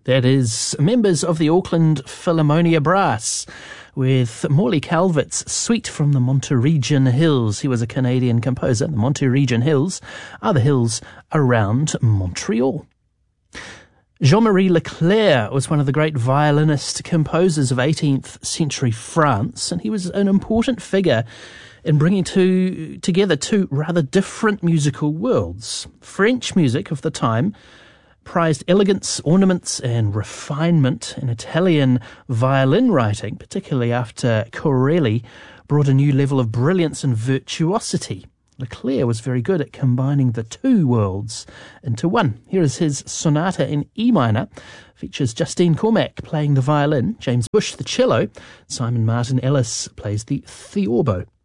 That is members of the Auckland Philharmonia Brass with Morley Calvert's Suite from the Monterregin Hills. He was a Canadian composer. The Monterregin Hills are the hills around Montreal. Jean-Marie Leclerc was one of the great violinist composers of 18th century France, and he was an important figure in bringing together two rather different musical worlds. French music of the time prized elegance, ornaments and refinement, and Italian violin writing, particularly after Corelli, brought a new level of brilliance and virtuosity. Leclerc was very good at combining the two worlds into one. Here is his sonata in E minor. Features Justine Cormack playing the violin, James Bush the cello, Simon Martin Ellis plays the theorbo.